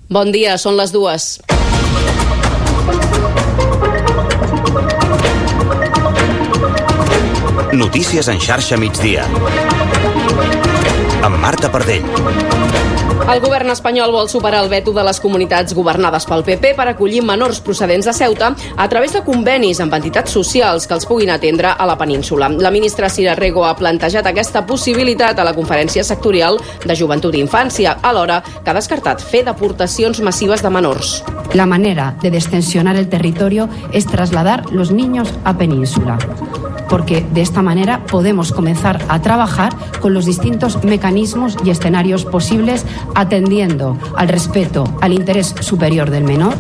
Bon dia, són les 2. Notícies en xarxa migdia. Amb Marta Pardell. El govern espanyol vol superar el veto de les comunitats governades pel PP per acollir menors procedents de Ceuta a través de convenis amb entitats socials que els puguin atendre a la península. La ministra Sira Rego ha plantejat aquesta possibilitat a la conferència sectorial de Joventut i Infància, alhora que ha descartat fer deportacions massives de menors. La manera de destensionar el territorio es trasladar los niños a península, porque de esta manera podemos comenzar a trabajar con los distintos mecanismos y escenarios posibles, atendiendo al respeto al interés superior del menor.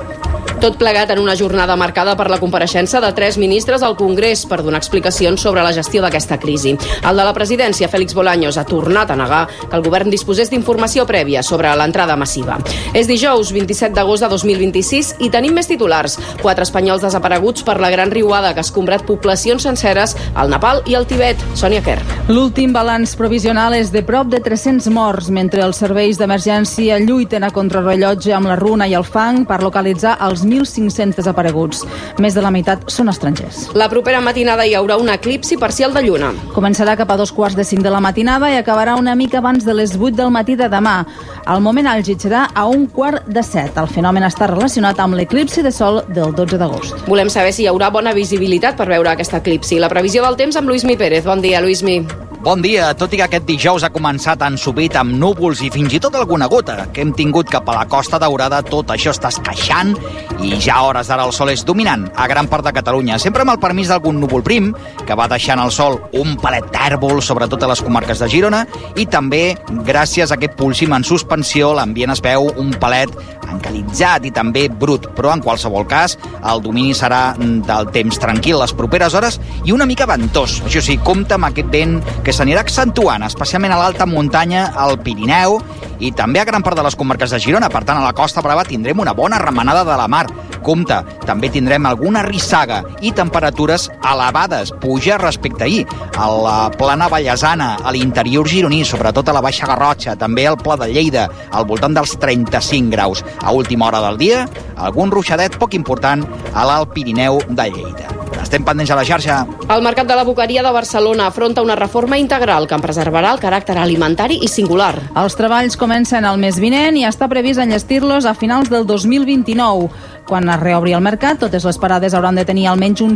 Tot plegat en una jornada marcada per la compareixença de 3 ministres al Congrés per donar explicacions sobre la gestió d'aquesta crisi. El de la presidència, Félix Bolaños, ha tornat a negar que el govern disposés d'informació prèvia sobre l'entrada massiva. És dijous, 27 d'agost de 2026, i tenim més titulars. 4 espanyols desapareguts per la gran riuada que ha escombrat poblacions senceres al Nepal i al Tibet. Sònia Kerr. L'últim balanç provisional és de prop de 300 morts, mentre els serveis d'emergència lluiten a contrarrellotge amb la runa i el fang per localitzar els 1.500 desapareguts. Més de la meitat són estrangers. La propera matinada hi haurà un eclipsi parcial de lluna. Començarà cap a 2:45 de la matinada i acabarà una mica abans de les 8 del matí de demà. El moment àlgid serà a 6:45. El fenomen està relacionat amb l'eclipsi de sol del 12 d'agost. Volem saber si hi haurà bona visibilitat per veure aquest eclipsi. La previsió del temps amb Luismi Pérez. Bon dia, Luismi. Bon dia. Tot i que aquest dijous ha començat ensopit amb núvols i fins i tot alguna gota que hem tingut cap a la Costa Daurada, tot això està esqueixant i ja a hores d'ara el sol és dominant a gran part de Catalunya, sempre amb el permís d'algun núvol prim que va deixant el sol un palet tèrbol, sobretot a les comarques de Girona, i també gràcies a aquest pulsim en suspensió l'ambient es veu un palet encalitzat i també brut, però en qualsevol cas el domini serà del temps tranquil les properes hores i una mica ventós. Això sí, compta amb aquest vent que s'anirà accentuant, especialment a l'alta muntanya, al Pirineu i també a gran part de les comarques de Girona. Per tant, a la Costa Brava tindrem una bona remenada de la mar. Compte, també tindrem alguna rissaga i temperatures elevades, puja respecte a ahir. A la plana Vallesana, a l'interior gironí, sobretot a la Baixa Garrotxa, també al Pla de Lleida, al voltant dels 35 graus. A última hora del dia, algun ruixadet poc important a l'Alt Pirineu de Lleida. Estem pendents a la xarxa. El Mercat de la Boqueria de Barcelona afronta una reforma integral que en preservarà el caràcter alimentari i singular. Els treballs comencen el mes vinent i està previst enllestir-los a finals del 2029. Quan es reobri el mercat, totes les parades hauran de tenir almenys un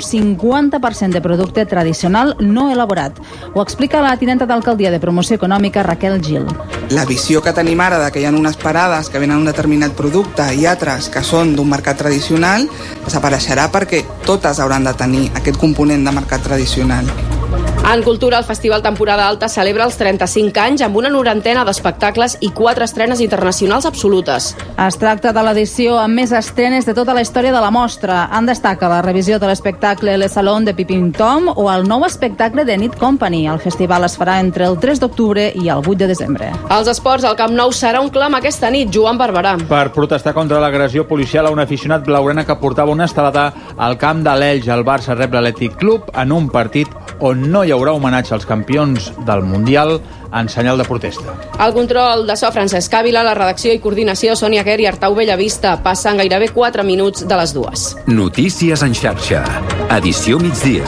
50% de producte tradicional no elaborat. Ho explica la tinenta d'alcaldia de Promoció Econòmica, Raquel Gil. La visió que tenim ara de que hi ha unes parades que venen un determinat producte i altres que són d'un mercat tradicional desapareixerà perquè totes hauran de tenir aquest component de mercat tradicional. En cultura, el Festival Temporada Alta celebra els 35 anys amb una 90ena d'espectacles i 4 estrenes internacionals absolutes. Es tracta de l'edició amb més estrenes de tota la història de la mostra. En destaca la revisió de l'espectacle Le Salon de Pipim Tom o el nou espectacle de Nit Company. El festival es farà entre el 3 d'octubre i el 8 de desembre. Els esports, al Camp Nou serà un clam aquesta nit. Joan Barberà. Per protestar contra l'agressió policial a un aficionat blaugrana que portava una estelada al camp de l'Elx. El Barça rep l'Atlètic Club en un partit on no hi haurà homenatge als campions del Mundial en senyal de protesta. El control de so, Francesc Ávila, la redacció i coordinació, Sònia Kerr i Artau Bellavista. Passen gairebé 4 minuts de les 2. Notícies en xarxa. Edició migdia.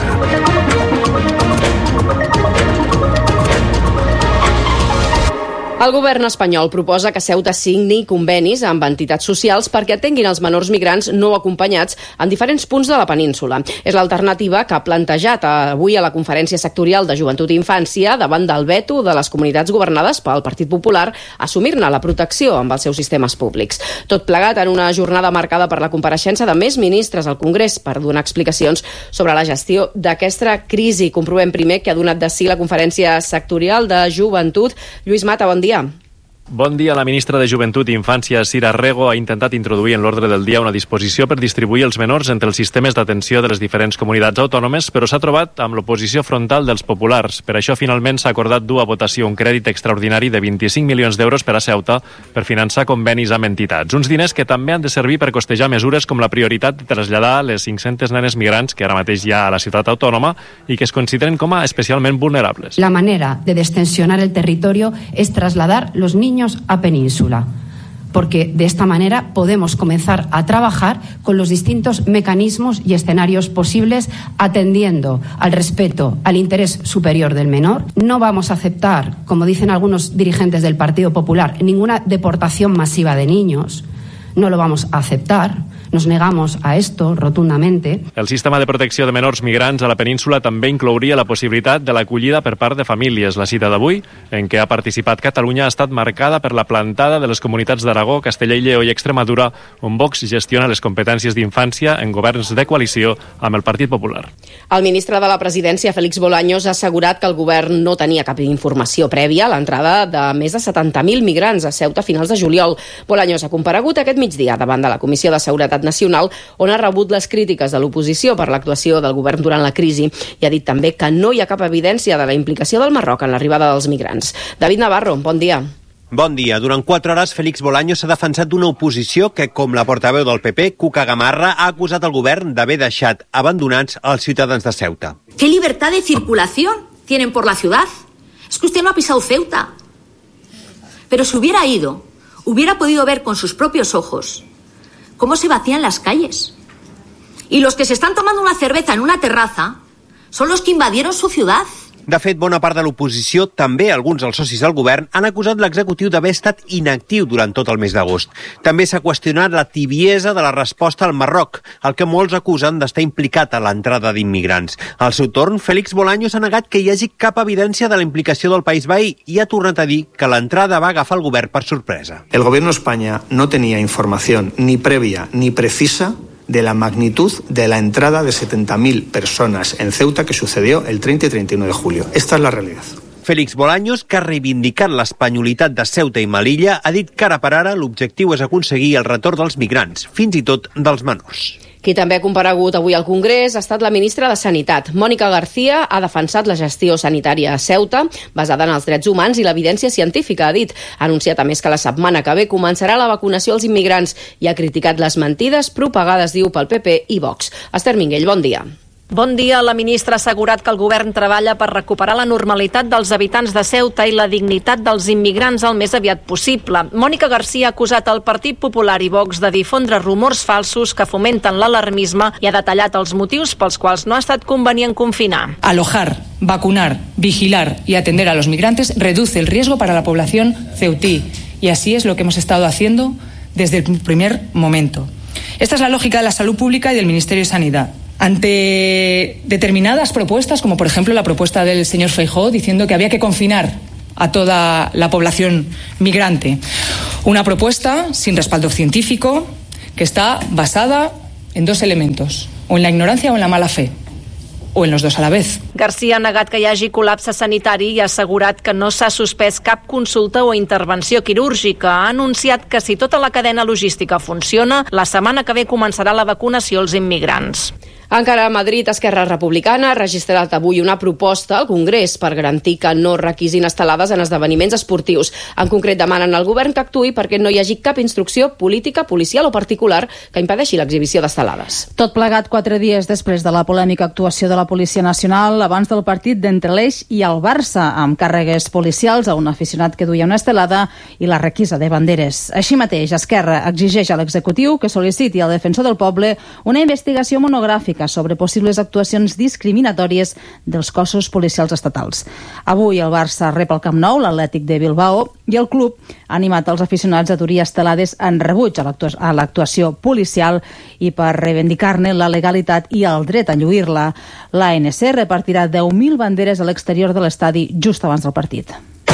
El govern espanyol proposa que Ceuta signi convenis amb entitats socials perquè atenguin els menors migrants no acompanyats en diferents punts de la península. És l'alternativa que ha plantejat avui a la conferència sectorial de Joventut i Infància davant del veto de les comunitats governades pel Partit Popular a assumir-ne la protecció amb els seus sistemes públics. Tot plegat en una jornada marcada per la compareixença de més ministres al Congrés per donar explicacions sobre la gestió d'aquesta crisi. Comprovem primer que ha donat de si la conferència sectorial de Joventut. Lluís Mata, bon dia. Bon dia. La ministra de Joventut i Infància, Sira Rego, ha intentat introduir en l'ordre del dia una disposició per distribuir els menors entre els sistemes d'atenció de les diferents comunitats autònomes, però s'ha trobat amb l'oposició frontal dels populars. Per això, finalment, s'ha acordat dur a votació un crèdit extraordinari de 25 milions d'euros per a Ceuta per finançar convenis amb entitats. Uns diners que també han de servir per costejar mesures com la prioritat de traslladar les 500 nenes migrants que ara mateix hi ha a la ciutat autònoma i que es consideren com a especialment vulnerables. La manera de destensionar el territorio es trasladar los niños a península, porque de esta manera podemos comenzar a trabajar con los distintos mecanismos y escenarios posibles, atendiendo al respeto al interés superior del menor. No vamos a aceptar, como dicen algunos dirigentes del Partido Popular, ninguna deportación masiva de niños. No lo vamos a aceptar. Nos negamos a esto rotundamente. El sistema de protecció de menors migrants a la península també inclouria la possibilitat de l'acollida per part de famílies. La cita d'avui, en què ha participat Catalunya, ha estat marcada per la plantada de les comunitats d'Aragó, Castella i Lleó i Extremadura, on Vox gestiona les competències d'infància en governs de coalició amb el Partit Popular. El ministre de la Presidència, Félix Bolaños, ha assegurat que el govern no tenia cap informació prèvia a l'entrada de més de 70.000 migrants a Ceuta a finals de juliol. Bolaños ha comparegut aquest migdia davant de la Comissió de Seguretat Nacional, on ha rebut les crítiques de l'oposició per l'actuació del govern durant la crisi i ha dit també que no hi ha cap evidència de la implicació del Marroc en l'arribada dels migrants. David Navarro, bon dia. Bon dia. Durant 4 hores, Félix Bolaños s'ha defensat d'una oposició que, com la portaveu del PP, Cuca Gamarra, ha acusat el govern d'haver deixat abandonats els ciutadans de Ceuta. ¿Qué libertad de circulación tienen por la ciudad? Es que usted no ha pisado Ceuta. Pero si hubiera ido, hubiera podido ver con sus propios ojos cómo se vacían las calles. Y los que se están tomando una cerveza en una terraza son los que invadieron su ciudad. De fet, bona part de l'oposició, també alguns dels socis del govern, han acusat l'executiu d'haver estat inactiu durant tot el mes d'agost. També s'ha qüestionat la tibiesa de la resposta al Marroc, el que molts acusen d'estar implicat a l'entrada d'immigrants. Al seu torn, Félix Bolaños ha negat que hi hagi cap evidència de la implicació del país veí i ha tornat a dir que l'entrada va agafar el govern per sorpresa. El gobierno de España no tenía información ni previa ni precisa de la magnitud de la entrada de 70.000 personas en Ceuta que sucedió el 30 y 31 de julio. Esta es la realidad. Félix Bolaños, que ha reivindicat l'espanyolitat de Ceuta i Melilla, ha dit que ara per ara l'objectiu és aconseguir el retorn dels migrants, fins i tot dels menors. Qui també ha comparegut avui al Congrés ha estat la ministra de Sanitat. Mònica García ha defensat la gestió sanitària a Ceuta, basada en els drets humans i l'evidència científica, ha dit. Ha anunciat a més que la setmana que ve començarà la vacunació als immigrants i ha criticat les mentides propagades, diu, pel PP i Vox. Esther Minguell, bon dia. Bon dia. La ministra ha assegurat que el govern treballa per recuperar la normalitat dels habitants de Ceuta i la dignitat dels immigrants el més aviat possible. Mònica García ha acusat el Partit Popular i Vox de difondre rumors falsos que fomenten l'alarmisme i ha detallat els motius pels quals no ha estat convenient confinar. Alojar, vacunar, vigilar y atender a los migrantes reduce el riesgo para la población ceutí y así es lo que hemos estado haciendo desde el primer momento. Esta es la lógica de la salud pública y del Ministerio de Sanidad. Ante determinadas propuestas, como por ejemplo la propuesta del señor Feijóo diciendo que había que confinar a toda la población migrante, una propuesta sin respaldo científico que está basada en 2 elementos, o en la ignorancia o en la mala fe, o en los dos a la vez. García ha negat que hi hagi col·lapse sanitari i ha assegurat que no s'ha suspès cap consulta o intervenció quirúrgica. Ha anunciat que si tota la cadena logística funciona, la setmana que ve començarà la vacunació als immigrants. Encara a Madrid, Esquerra Republicana ha registrat avui una proposta al Congrés per garantir que no requisin estelades en esdeveniments esportius. En concret, demanen al govern que actuï perquè no hi hagi cap instrucció política, policial o particular que impedeixi l'exhibició d'estelades. Tot plegat 4 dies després de la polèmica actuació de la Policia Nacional abans del partit d'entre l'Eix i el Barça, amb càrregues policials a un aficionat que duia una estelada i la requisa de banderes. Així mateix, Esquerra exigeix a l'executiu que sol·liciti al defensor del poble una investigació monogràfica sobre possibles actuacions discriminatòries dels cossos policials estatals. Avui el Barça rep al Camp Nou l'Atlètic de Bilbao i el club ha animat els aficionats a dur estelades en rebuig a l'actuació policial i per reivindicar-ne la legalitat i el dret a lluir-la. L'ANC repartirà 10.000 banderes a l'exterior de l'estadi just abans del partit.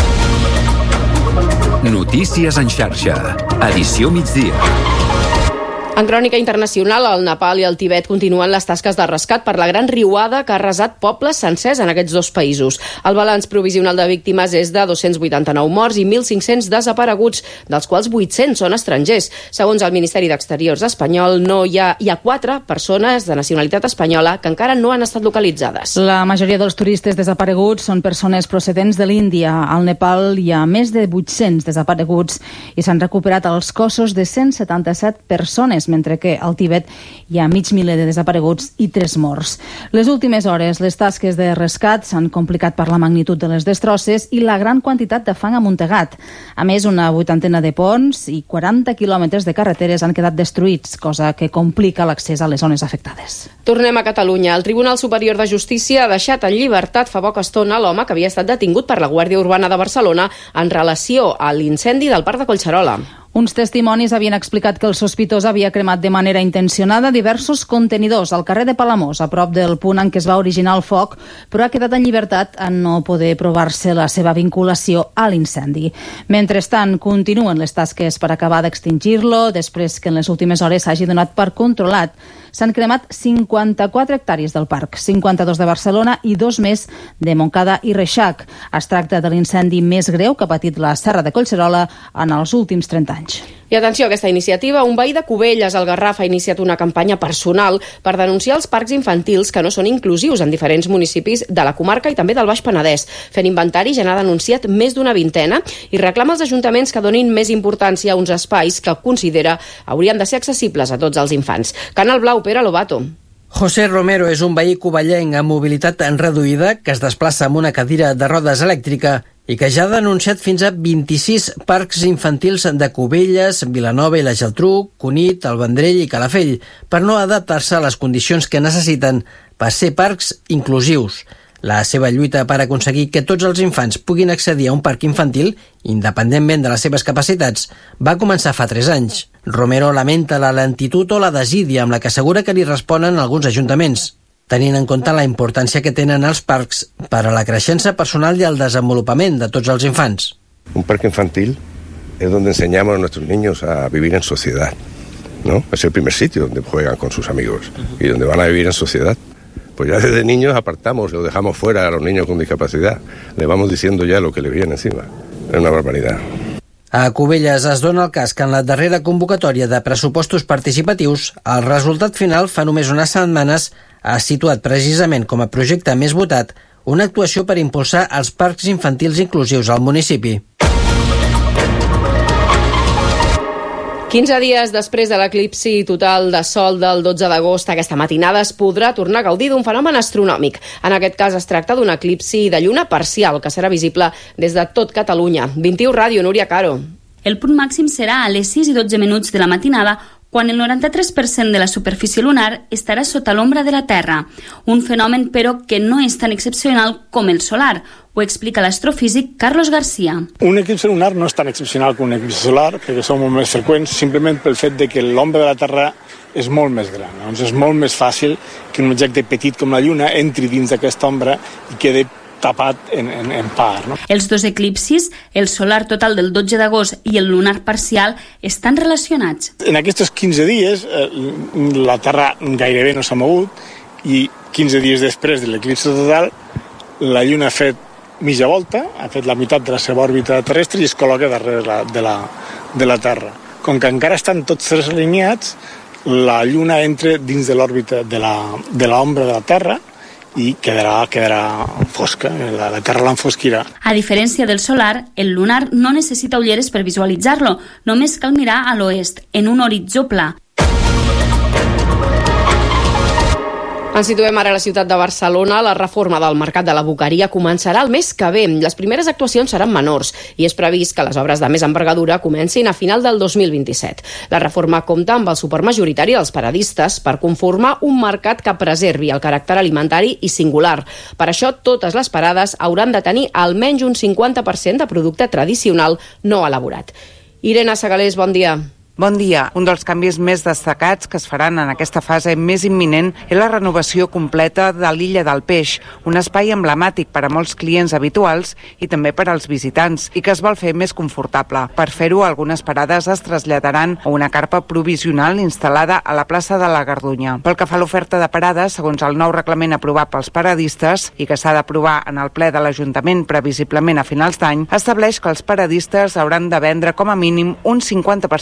Notícies en xarxa. Edició migdia. En crònica internacional, el Nepal i el Tibet continuen les tasques de rescat per la gran riuada que ha arrasat pobles sencers en aquests 2 països. El balanç provisional de víctimes és de 289 morts i 1.500 desapareguts, dels quals 800 són estrangers. Segons el Ministeri d'Exteriors espanyol, hi ha 4 persones de nacionalitat espanyola que encara no han estat localitzades. La majoria dels turistes desapareguts són persones procedents de l'Índia. Al Nepal hi ha més de 800 desapareguts i s'han recuperat els cossos de 177 persones. persones, mentre que al Tibet hi ha mig miler de desapareguts i 3 morts. Les últimes hores, les tasques de rescat s'han complicat per la magnitud de les destrosses i la gran quantitat de fang amuntegat. A més, una 80 de ponts i 40 quilòmetres de carreteres han quedat destruïts, cosa que complica l'accés a les zones afectades. Tornem a Catalunya. El Tribunal Superior de Justícia ha deixat en llibertat fa poca estona l'home que havia estat detingut per la Guàrdia Urbana de Barcelona en relació a l'incendi del Parc de Collserola. Uns testimonis havien explicat que el sospitós havia cremat de manera intencionada diversos contenidors al carrer de Palamós, a prop del punt en què es va originar el foc, però ha quedat en llibertat en no poder provar-se la seva vinculació a l'incendi. Mentrestant, continuen les tasques per acabar d'extingir-lo, després que en les últimes hores s'hagi donat per controlat. S'han cremat 54 hectàrees del parc, 52 de Barcelona i 2 més de Montcada i Reixac. Es tracta de l'incendi més greu que ha patit la Serra de Collserola en els últims 30 anys. I atenció a aquesta iniciativa, un veí de Cubelles, al Garraf, ha iniciat una campanya personal per denunciar els parcs infantils que no són inclusius en diferents municipis de la comarca i també del Baix Penedès. Fent inventari ja n'ha denunciat més d'una vintena i reclama als ajuntaments que donin més importància a uns espais que considera haurien de ser accessibles a tots els infants. Canal Blau, Pere Lobato. José Romero és un veí covellenc amb mobilitat reduïda que es desplaça amb una cadira de rodes elèctrica i que ja ha denunciat fins a 26 parcs infantils de Cubelles, Vilanova i la Geltrú, Cunit, el Vendrell i Calafell, per no adaptar-se a les condicions que necessiten per ser parcs inclusius. La seva lluita per aconseguir que tots els infants puguin accedir a un parc infantil, independentment de les seves capacitats, va començar fa 3 anys. Romero lamenta la lentitud o la desídia amb la que assegura que li responen alguns ajuntaments, tenint en compte la importància que tenen els parcs per a la creixença personal i el desenvolupament de tots els infants. Un parque infantil es donde enseñamos a nuestros niños a vivir en sociedad, ¿no? Es el primer sitio donde juegan con sus amigos y donde van a vivir en sociedad. Pues ya desde niños apartamos o dejamos fuera a los niños con discapacidad. Le vamos diciendo ya lo que le viene encima. Es una barbaridad. A Cubelles es dona el cas que en la darrera convocatòria de pressupostos participatius el resultat final fa només unes setmanes ha situat precisament com a projecte més votat una actuació per impulsar els parcs infantils inclusius al municipi. 15 dies després de l'eclipsi total de sol del 12 d'agost, aquesta matinada es podrà tornar a gaudir d'un fenomen astronòmic. En aquest cas es tracta d'un eclipsi de lluna parcial que serà visible des de tot Catalunya. 21 Ràdio, Núria Caro. El punt màxim serà a les 6 i 12 minuts de la matinada, quan el 93% de la superfície lunar estarà sota l'ombra de la Terra. Un fenomen, però, que no és tan excepcional com el solar. Ho explica l'astrofísic Carlos García. Un eclipsi lunar no és tan excepcional com un eclipsi solar, perquè són molt més freqüents, simplement pel fet de que l'ombra de la Terra és molt més gran. Llavors és molt més fàcil que un objecte petit com la Lluna entri dins d'aquesta ombra i quedi tapat en part. No? Els dos eclipsis, el solar total del 12 d'agost i el lunar parcial, estan relacionats. En aquests 15 dies la Terra gairebé no s'ha mogut i 15 dies després de l'eclipsi total la Lluna ha fet mitja volta, ha fet la meitat de la seva òrbita terrestre i es col·loca darrere de la Terra. Com que encara estan tots tres alineats, la Lluna entra dins de l'òrbita de l'ombra de la Terra i quedarà fosca, la Terra l'enfosquirà. A diferència del solar, el lunar no necessita ulleres per visualitzar-lo, només cal mirar a l'oest, en un horitzó pla. Ens situem ara a la ciutat de Barcelona. La reforma del mercat de la Boqueria començarà el mes que ve. Les primeres actuacions seran menors i és previst que les obres de més envergadura comencin a final del 2027. La reforma compta amb el suport majoritari dels paradistes per conformar un mercat que preservi el caràcter alimentari i singular. Per això, totes les parades hauran de tenir almenys un 50% de producte tradicional no elaborat. Irene Segalés, bon dia. Bon dia. Un dels canvis més destacats que es faran en aquesta fase més imminent és la renovació completa de l'Illa del Peix, un espai emblemàtic per a molts clients habituals i també per als visitants, i que es vol fer més confortable. Per fer-ho, algunes parades es traslladaran a una carpa provisional instal·lada a la plaça de la Gardunya. Pel que fa a l'oferta de parades, segons el nou reglament aprovat pels paradistes i que s'ha d'aprovar en el ple de l'Ajuntament previsiblement a finals d'any, estableix que els paradistes hauran de vendre com a mínim un 50% de producte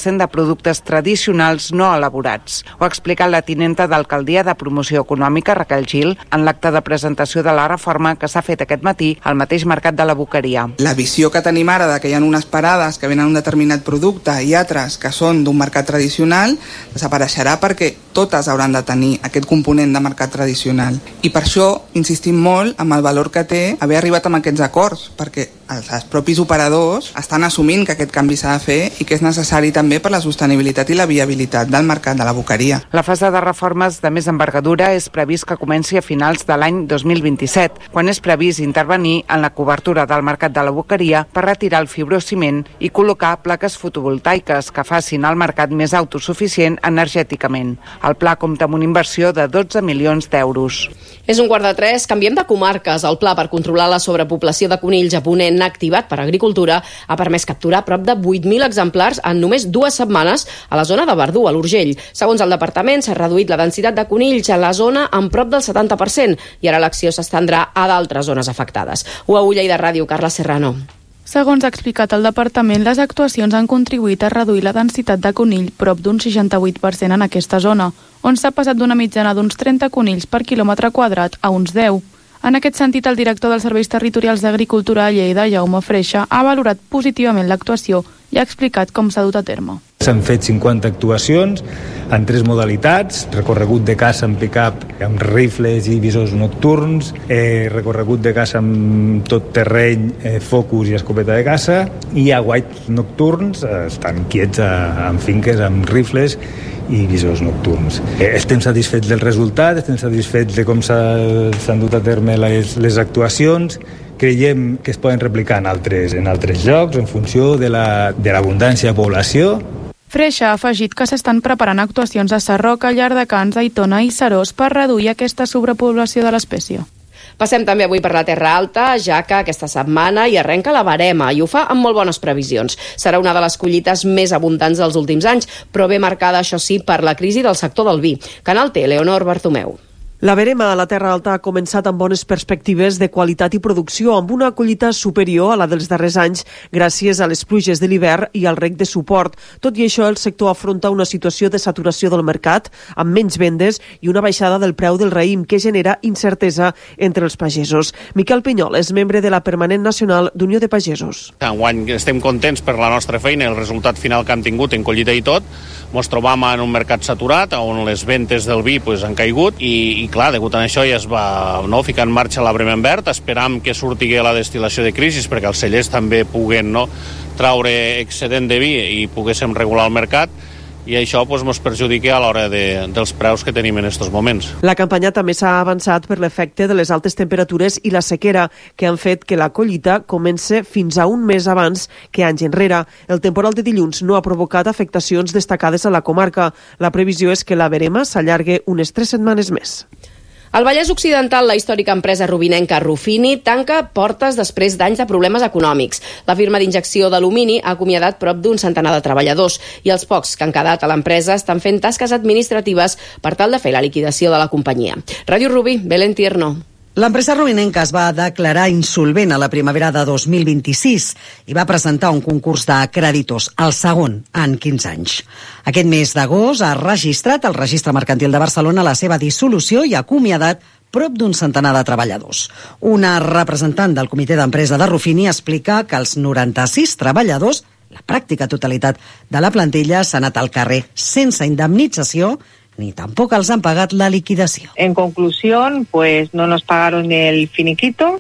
productes tradicionals no elaborats. Ho ha explicat la tinenta d'Alcaldia de Promoció Econòmica, Raquel Gil, en l'acte de presentació de la reforma que s'ha fet aquest matí al mateix mercat de la Boqueria. La visió que tenim ara de que hi ha unes parades que venen un determinat producte i altres que són d'un mercat tradicional desapareixerà perquè totes hauran de tenir aquest component de mercat tradicional. I per això insistim molt en el valor que té haver arribat amb aquests acords, perquè els propis operadors estan assumint que aquest canvi s'ha de fer i que és necessari també per la sostenibilitat i la viabilitat del mercat de la Boqueria. La fase de reformes de més envergadura és previst que comenci a finals de l'any 2027, quan és previst intervenir en la cobertura del mercat de la Boqueria per retirar el fibrociment i col·locar plaques fotovoltaiques que facin el mercat més autosuficient energèticament. El pla compta amb una inversió de 12 milions d'euros. És 2:45, canviem de comarques. El pla per controlar la sobrepoblació de conills a Ponent activat per Agricultura ha permès capturar prop de 8.000 exemplars en només 2 setmanes a la zona de Verdú, a l'Urgell. Segons el departament, s'ha reduït la densitat de conills a la zona en prop del 70% i ara l'acció s'estendrà a d'altres zones afectades. UAU Lleida Ràdio, Carla Serrano. Segons ha explicat el departament, les actuacions han contribuït a reduir la densitat de conill prop d'un 68% en aquesta zona, on s'ha passat d'una mitjana d'uns 30 conills per quilòmetre quadrat a uns 10. En aquest sentit, el director dels Serveis Territorials d'Agricultura a Lleida, Jaume Freixa, ha valorat positivament l'actuació i ha explicat com s'ha dut a terme. S'han fet 50 actuacions en 3 modalitats: recorregut de caça amb pick-up amb rifles i visors nocturns, recorregut de caça amb tot terreny, focus i escopeta de caça, i aguaits nocturns, estan quiets en finques amb rifles i visors nocturns. Estem satisfets del resultat, estem satisfets de com s'han dut a terme les actuacions. Creiem que es poden replicar en altres llocs en funció de l'abundància de població. Freixa ha afegit que s'estan preparant actuacions a Sarroca, Llardecans, Aitona i Serós per reduir aquesta sobrepoblació de l'espècie. Passem també avui per la Terra Alta, ja que aquesta setmana hi arrenca la verema i ho fa amb molt bones previsions. Serà una de les collites més abundants dels últims anys, però bé marcada, això sí, per la crisi del sector del vi. Canal T, Leonor Bartomeu. La verema a la Terra Alta ha començat amb bones perspectives de qualitat i producció, amb una collita superior a la dels darrers anys gràcies a les pluges de l'hivern i al reg de suport. Tot i això, el sector afronta una situació de saturació del mercat, amb menys vendes i una baixada del preu del raïm que genera incertesa entre els pagesos. Miquel Pinyol és membre de la Permanent Nacional d'Unió de Pagesos. Enguany estem contents per la nostra feina i el resultat final que hem tingut en collita i tot. Ens trobam en un mercat saturat on les ventes del vi han caigut i clar, degut a això ja es va ficar en marxa l'arbre verd. Esperam que surti la destil·lació de crisi perquè els cellers també puguen traure excedent de vi i poguéssim regular el mercat, i això ens perjudica a l'hora dels preus que tenim en aquests moments. La campanya també s'ha avançat per l'efecte de les altes temperatures i la sequera, que han fet que la collita comence fins a un mes abans que anys enrere. El temporal de dilluns no ha provocat afectacions destacades a la comarca. La previsió és que la verema s'allargue unes 3 setmanes més. Al Vallès Occidental, la històrica empresa rubinenca Rufini tanca portes després d'anys de problemes econòmics. La firma d'injecció d'alumini ha acomiadat prop d'un centenar de treballadors i els pocs que han quedat a l'empresa estan fent tasques administratives per tal de fer la liquidació de la companyia. Ràdio Rubí, Belén Tierno. L'empresa rubinenca es va declarar insolvent a la primavera de 2026 i va presentar un concurs de creditors, el segon en 15 anys. Aquest mes d'agost ha registrat el Registre Mercantil de Barcelona la seva dissolució i ha acomiadat prop d'un centenar de treballadors. Una representant del comitè d'empresa de Rufini explica que els 96 treballadors, la pràctica totalitat de la plantilla, s'ha anat al carrer sense indemnització ni tampoco els han pagat la liquidació. En conclusión, pues no nos pagaron el finiquito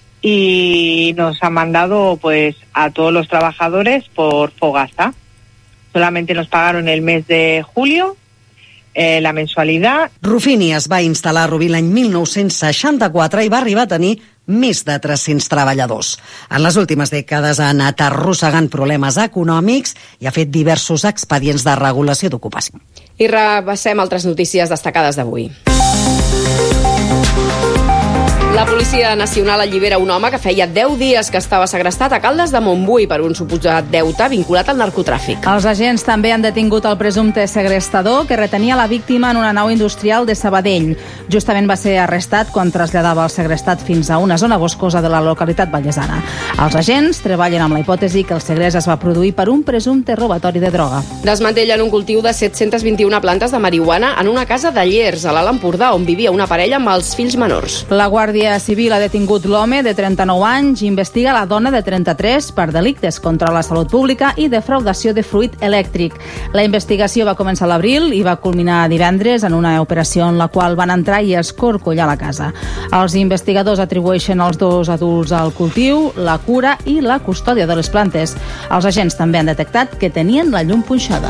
y nos han mandado pues a todos los trabajadores por fogasta. Solamente nos pagaron el mes de julio, la mensualitat. Rufini es va instal·lar a Rubí l'any 1964 i va arribar a tenir més de 300 treballadors. En les últimes dècades ha anat arrossegant problemes econòmics i ha fet diversos expedients de regulació d'ocupació. I repassem altres notícies destacades d'avui. La Policia Nacional allibera un home que feia 10 dies que estava segrestat a Caldes de Montbui per un suposat deute vinculat al narcotràfic. Els agents també han detingut el presumpte segrestador que retenia la víctima en una nau industrial de Sabadell. Justament va ser arrestat quan traslladava el segrestat fins a una zona boscosa de la localitat vallesana. Els agents treballen amb la hipòtesi que el segrest es va produir per un presumpte robatori de droga. Desmantellen un cultiu de 721 plantes de marihuana en una casa de Llers, a l'Alt Empordà, on vivia una parella amb els fills menors. La Guàrdia Civil ha detingut l'home de 39 anys i investiga la dona de 33 per delictes contra la salut pública i defraudació de fluid elèctric. La investigació va començar a l'abril i va culminar divendres en una operació en la qual van entrar i escorcollar la casa. Els investigadors atribueixen als dos adults al cultiu, la cura i la custòdia de les plantes. Els agents també han detectat que tenien la llum punxada.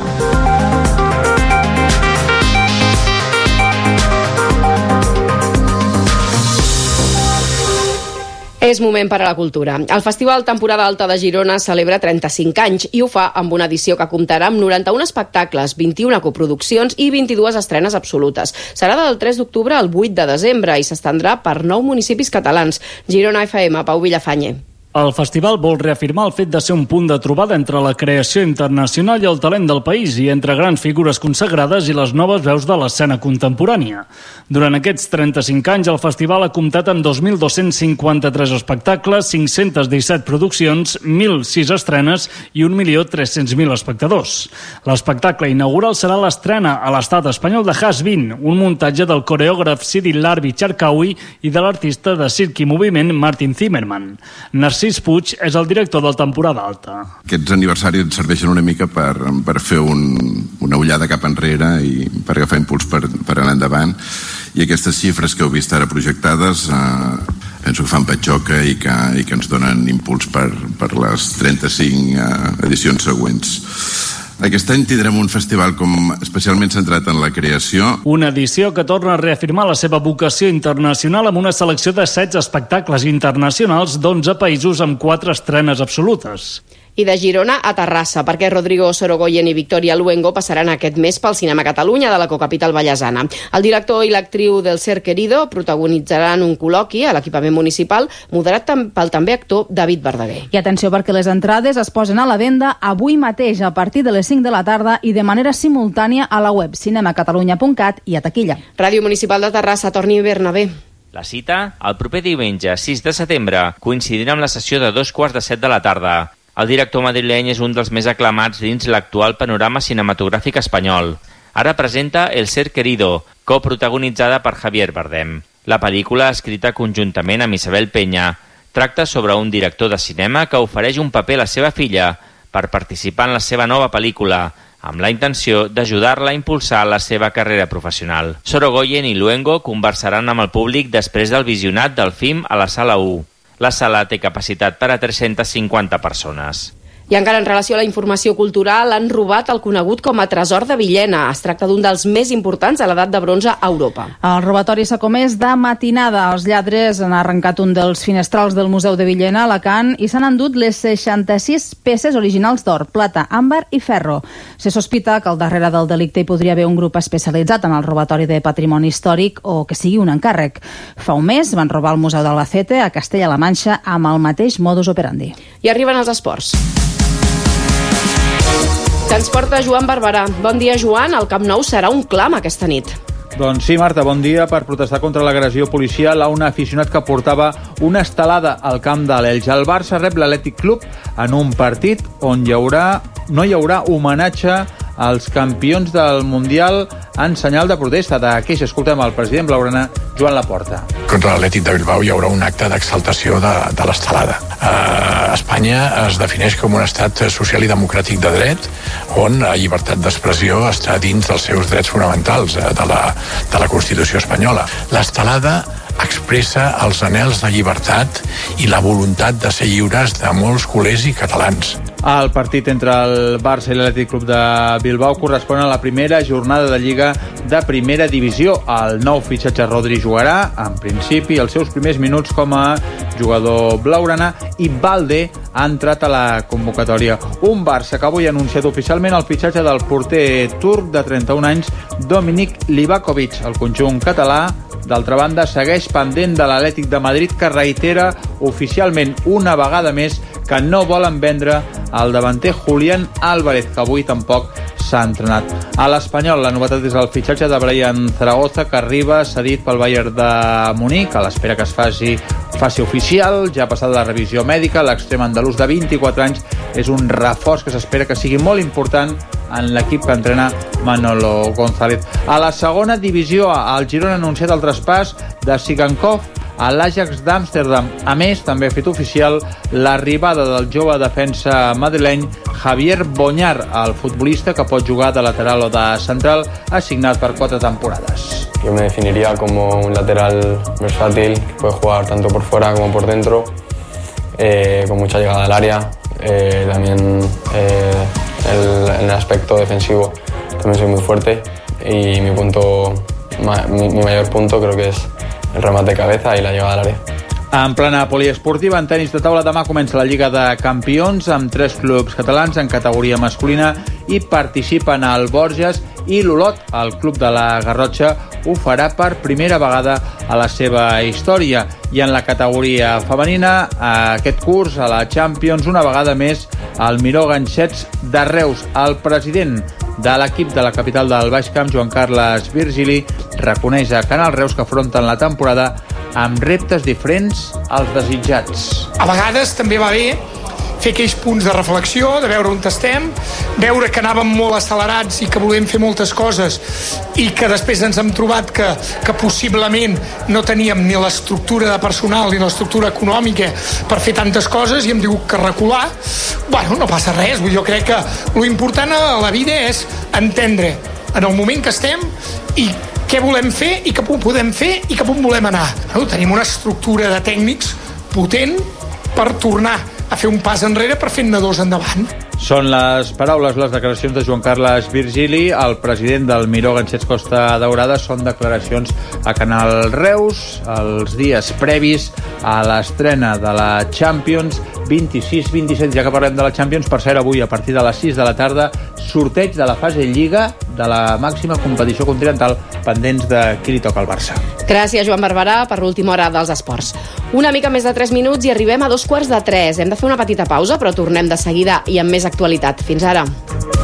És moment per a la cultura. El Festival Temporada Alta de Girona celebra 35 anys i ho fa amb una edició que comptarà amb 91 espectacles, 21 coproduccions i 22 estrenes absolutes. Serà del 3 d'octubre al 8 de desembre i s'estendrà per 9 municipis catalans. Girona FM, Pau Villafañe. El festival vol reafirmar el fet de ser un punt de trobada entre la creació internacional i el talent del país i entre grans figures consagrades i les noves veus de l'escena contemporània. Durant aquests 35 anys, el festival ha comptat amb 2.253 espectacles, 517 produccions, 1.006 estrenes i 1.300.000 espectadors. L'espectacle inaugural serà l'estrena a l'estat espanyol de Has-Been, un muntatge del coreògraf Sidi Larbi Charkaoui i de l'artista de circ i moviment Martin Zimmerman. Narcís Puig és el director del Temporada Alta. Aquests aniversaris ens serveixen una mica per fer una ullada cap enrere i per agafar impuls per anar endavant. I aquestes xifres que heu vist ara projectades penso que fan patxoca i que ens donen impuls per les 35 edicions següents. Aquest any tindrem un festival especialment centrat en la creació. Una edició que torna a reafirmar la seva vocació internacional amb una selecció de 16 espectacles internacionals d'11 països amb 4 estrenes absolutes. I de Girona a Terrassa, perquè Rodrigo Sorogoyen i Victoria Luengo passaran aquest mes pel Cinema Catalunya de la cocapital vallesana. El director i l'actriu del Ser Querido protagonitzaran un col·loqui a l'equipament municipal moderat pel també actor David Verdaguer. I atenció perquè les entrades es posen a la venda avui mateix a partir de les 5 de la tarda i de manera simultània a la web cinemacatalunya.cat i a taquilla. Ràdio Municipal de Terrassa, Torni Bernabé. La cita, el proper diumenge 6 de setembre, coincidirà amb la sessió de 2:15 de la tarda. El director madrileny és un dels més aclamats dins l'actual panorama cinematogràfic espanyol. Ara presenta El Ser Querido, coprotagonitzada per Javier Bardem. La pel·lícula, escrita conjuntament amb Isabel Peña, tracta sobre un director de cinema que ofereix un paper a la seva filla per participar en la seva nova pel·lícula, amb la intenció d'ajudar-la a impulsar la seva carrera professional. Sorogoyen i Luengo conversaran amb el públic després del visionat del film a la Sala 1. La sala té capacitat per a 350 persones. I encara en relació a la informació cultural, han robat el conegut com a Tresor de Villena. Es tracta d'un dels més importants a l'edat de bronze a Europa. El robatori s'ha comès de matinada. Els lladres han arrencat un dels finestrals del Museu de Villena, a Alacant, i s'han endut les 66 peces originals d'or, plata, àmbar i ferro. Se sospita que al darrere del delicte hi podria haver un grup especialitzat en el robatori de patrimoni històric o que sigui un encàrrec. Fa un mes van robar el Museu d'Albacete a Castella-La Manxa amb el mateix modus operandi. I arriben els esports. Que ens porta Joan Barberà. Bon dia, Joan. El Camp Nou serà un clam aquesta nit. Doncs sí, Marta, bon dia. Per protestar contra l'agressió policial a un aficionat que portava una estelada al camp de l'Elx. El Barça rep l'Atlètic Club en un partit on no hi haurà homenatge als campions del Mundial en senyal de protesta. De queixa, escoltem el president blaugrana, Joan Laporta. Contra l'Atlètic de Bilbao hi haurà un acte d'exaltació de l'estelada. Espanya es defineix com un estat social i democràtic de dret, on la llibertat d'expressió està dins dels seus drets fonamentals de la Constitució espanyola. L'estelada expressa els anhels de llibertat i la voluntat de ser lliures de molts culers i catalans. El partit entre el Barça i l'Atlètic Club de Bilbao correspon a la primera jornada de Lliga de Primera Divisió. El nou fitxatge Rodri jugarà, en principi, els seus primers minuts com a jugador blaugrana, i Balde ha entrat a la convocatòria. Un Barça que avui ha anunciat oficialment el fitxatge del porter turc de 31 anys, Dominik Livakovic. El conjunt català D'altra banda, segueix pendent de l'Atlètic de Madrid, que reitera oficialment una vegada més que no volen vendre el davanter Julián Álvarez, que avui tampoc s'ha entrenat. A l'Espanyol, la novetat és el fitxatge de Brian Zaragoza, que arriba cedit pel Bayern de Munic, a l'espera que es faci oficial. Ja ha passat la revisió mèdica. L'extrem andalús de 24 anys és un reforç que s'espera que sigui molt important en l'equip que entrena Manolo González. A la segona divisió, el Girona ha anunciat el traspàs de Sigankov a l'Ajax d'Amsterdam. A més, també ha fet oficial l'arribada del jove defensa madrileny Javier Boñar, el futbolista que pot jugar de lateral o de central, assignat per 4 temporades. Yo me definiría como un lateral versátil, que puede jugar tanto por fuera como por dentro, con mucha llegada al área. También en el aspecto defensivo también soy muy fuerte y mi mayor punto creo que es el remate de cabeza y la llegada al área. En plana poliesportiva, en tenis de taula, demà comença la Lliga de Campions amb 3 clubs catalans en categoria masculina i participen al Borges i l'Olot. El club de la Garrotxa ho farà per primera vegada a la seva història. I en la categoria femenina, aquest curs a la Champions, una vegada més, el Miró Ganxets de Reus. El president de l'equip de la capital del Baix Camp, Joan Carles Virgili, reconeix a Canal Reus que afronten la temporada amb reptes diferents als desitjats. A vegades també va bé fer aquells punts de reflexió, de veure on estem, veure que anàvem molt accelerats i que volem fer moltes coses i que després ens hem trobat que possiblement no teníem ni l'estructura de personal ni l'estructura econòmica per fer tantes coses i hem dit que recular. Bueno, no passa res, jo crec que l'important a la vida és entendre en el moment que estem i què volem fer i cap on podem fer i cap on volem anar. Tenim una estructura de tècnics potent per tornar a fer un pas enrere per fer-ne 2 endavant. Són les paraules, les declaracions de Joan Carles Virgili, el president del Miró Ganxets Costa Daurada. Són declaracions a Canal Reus els dies previs a l'estrena de la Champions 26-27. Ja que parlem de la Champions, per cert, avui a partir de les 6 de la tarda, sorteig de la fase Lliga de la màxima competició continental, pendents de qui li toca al Barça. Gràcies, Joan Barberà, per l'última hora dels esports. Una mica més de 3 minuts i arribem a 2:15. Hem de fer una petita pausa, però tornem de seguida i amb més actualitat. Fins ara.